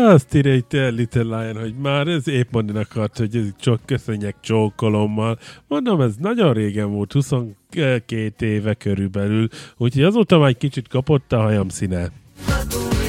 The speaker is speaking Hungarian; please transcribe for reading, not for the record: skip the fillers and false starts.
Azt írja itt Little Lion, hogy már ez épp mondani akart, hogy ez csak köszönjek csókolommal. Mondom, ez nagyon régen volt, 22 éve körülbelül, úgyhogy azóta már egy kicsit kapott a hajam színe.